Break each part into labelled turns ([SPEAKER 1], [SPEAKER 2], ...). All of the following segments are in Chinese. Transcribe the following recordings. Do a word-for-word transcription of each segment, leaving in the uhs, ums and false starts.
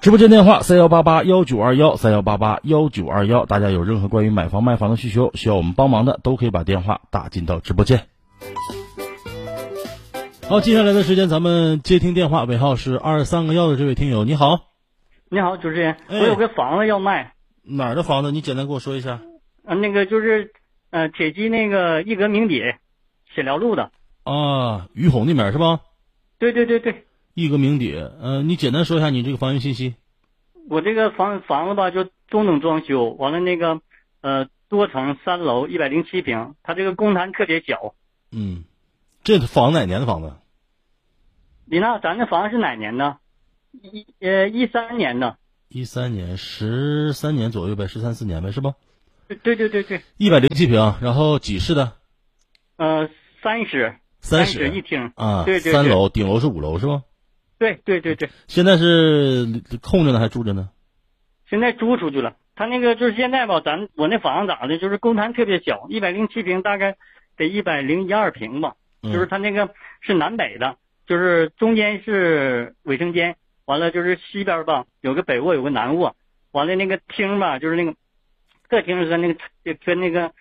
[SPEAKER 1] 直播间电话三幺八八幺九二幺三幺八八幺九二幺，大家有任何关于买房卖房的需求，需要我们帮忙的，都可以把电话打进到直播间。好，接下来的时间咱们接听电话，尾号是二三个幺的这位听友，你好。
[SPEAKER 2] 你好，主持人，我有个房子要卖。
[SPEAKER 1] 哪儿的房子？你简单给我说一下。
[SPEAKER 2] 呃，那个就是呃铁基那个一格名底，铁寮路的。
[SPEAKER 1] 啊，于洪那边是吧？
[SPEAKER 2] 对对对对。
[SPEAKER 1] 一格名底，呃，你简单说一下你这个房源信息。
[SPEAKER 2] 我这个房房子吧，就中等装修，完了那个呃多层三楼一百零七平，它这个公摊特别小。
[SPEAKER 1] 嗯，这房哪年的房子？
[SPEAKER 2] 李娜，咱这房子是哪年的？一呃一三年的。
[SPEAKER 1] 一三年，十三年左右呗，十三四年呗，是吧？
[SPEAKER 2] 对对对对对。
[SPEAKER 1] 一百零七平，然后几室的？
[SPEAKER 2] 呃，三室。
[SPEAKER 1] 三
[SPEAKER 2] 室一厅
[SPEAKER 1] 啊，
[SPEAKER 2] 对对对，
[SPEAKER 1] 三楼，顶楼是五楼是吧？
[SPEAKER 2] 对对对对。
[SPEAKER 1] 现在是空着呢还住着呢？
[SPEAKER 2] 现在租出去了。他那个就是现在吧，咱我那房子咋的，就是公摊特别小，一百零七平，大概得一百零一二平吧。
[SPEAKER 1] 嗯、
[SPEAKER 2] 就是他那个是南北的，就是中间是卫生间，完了就是西边吧有个北卧有个南卧，完了那个厅吧就是那个客厅是跟那个跟那个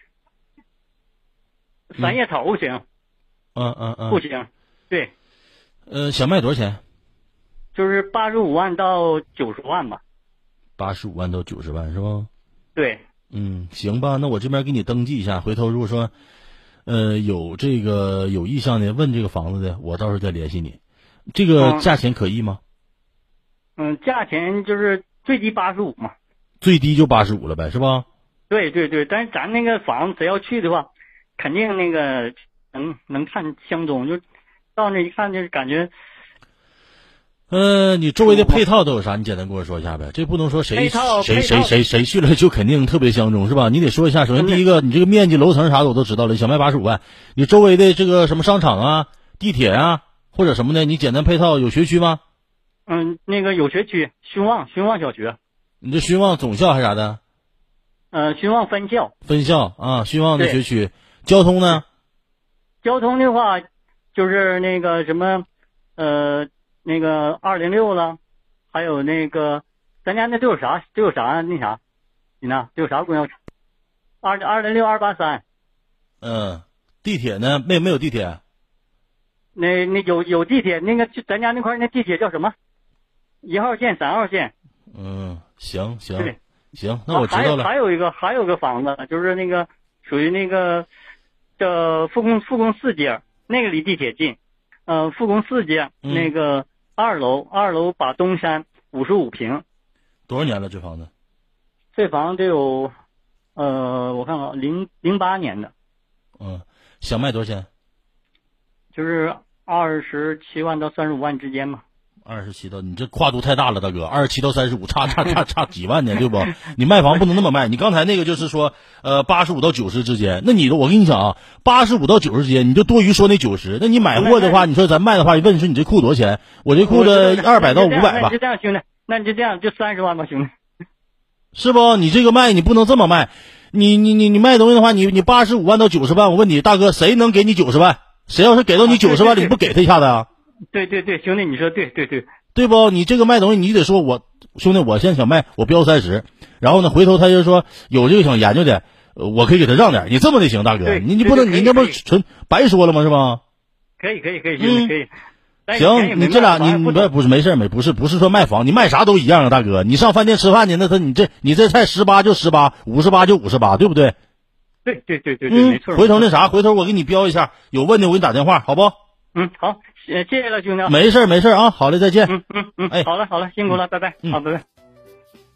[SPEAKER 2] 三叶草户型。
[SPEAKER 1] 嗯嗯嗯。
[SPEAKER 2] 户型，对。
[SPEAKER 1] 呃，想卖多少钱？
[SPEAKER 2] 就是八十五万到九十万吧。
[SPEAKER 1] 八十五万到九十万是吧？
[SPEAKER 2] 对。
[SPEAKER 1] 嗯，行吧，那我这边给你登记一下，回头如果说，呃，有这个有意向的问这个房子的，我到时候再联系你。这个价钱可以吗？
[SPEAKER 2] 嗯，价钱就是最低八十五嘛。
[SPEAKER 1] 最低就八十五了呗，是吧？
[SPEAKER 2] 对对对，但是咱那个房子谁要去的话，肯定那个能能看相中，就到那一看就是感觉。
[SPEAKER 1] 呃，你周围的配套都有啥？你简单跟我说一下呗。这不能说谁谁谁谁谁去了就肯定特别相中是吧？你得说一下。首先第一个，你这个面积、楼层啥的我都知道了，想卖八十五万。你周围的这个什么商场啊、地铁啊或者什么的，你简单配套有学区吗？
[SPEAKER 2] 嗯，那个有学区，勋旺勋旺小学。
[SPEAKER 1] 你这勋旺总校还是啥的？
[SPEAKER 2] 呃，勋旺分校。
[SPEAKER 1] 分校啊，勋旺的学区。交通呢？
[SPEAKER 2] 交通的话，就是那个什么，呃。那个二零六了，还有那个咱家那都有啥都有啥那啥，你呢都有啥公交车？二二零六二八三。
[SPEAKER 1] 嗯，地铁呢？没没有地铁？
[SPEAKER 2] 那那有有地铁，那个就咱家那块那地铁叫什么？一号线、三号线。
[SPEAKER 1] 嗯，行行
[SPEAKER 2] 对
[SPEAKER 1] 行，那我知道了。
[SPEAKER 2] 啊、还有还有一个还有个房子，就是那个属于那个叫复工复工四街，那个离地铁近。呃，复工四街、
[SPEAKER 1] 嗯、
[SPEAKER 2] 那个。二楼，二楼把东山五十五平，
[SPEAKER 1] 多少年了？这房子？
[SPEAKER 2] 这房子得有，呃，我看看，零零八年的。
[SPEAKER 1] 嗯，想卖多少钱？
[SPEAKER 2] 就是二十七万到三十五万之间吧。
[SPEAKER 1] 二十七到，你这跨度太大了，大哥，二十七到三十五，差差差差几万呢，对不？你卖房不能那么卖。你刚才那个就是说，呃，八十五到九十之间，那你我跟你讲啊，八十五到九十之间，你就多余说那九十。那你买货的话，你说咱卖的话，问你说你这库多少钱？我这库的二百到五百吧。
[SPEAKER 2] 那就这样，兄弟，那你就这样，就三十万吧，兄弟。
[SPEAKER 1] 是不？你这个卖，你不能这么卖。你你你你卖东西的话，你你八十五万到九十万，我问你，大哥，谁能给你九十万？谁要是给到你九十万了，你不给他一下子啊？
[SPEAKER 2] 对对对，兄弟，你说对对对，
[SPEAKER 1] 对不？你这个卖东西，你得说我兄弟，我现在想卖，我标三十，然后呢，回头他就说有这个想研究的，呃、我可以给他让点，你这么的行，大哥，你你不能你那不纯白说了吗？是吧？
[SPEAKER 2] 可以可以可以，兄弟可以。
[SPEAKER 1] 行，你这俩你你不不是没事没不是不是说卖房，你卖啥都一样啊，大哥，你上饭店吃饭去，那他你这你这菜十八就十八，五十八就五十八，对不对？
[SPEAKER 2] 对对对对对，没错。
[SPEAKER 1] 回头那啥，回头我给你标一下，有问题我给你打电话，好不？
[SPEAKER 2] 嗯，好，谢谢了，兄弟。
[SPEAKER 1] 没事没事啊，好嘞，再见。
[SPEAKER 2] 嗯嗯嗯，哎，好了好了，辛苦了，拜拜。好，拜拜。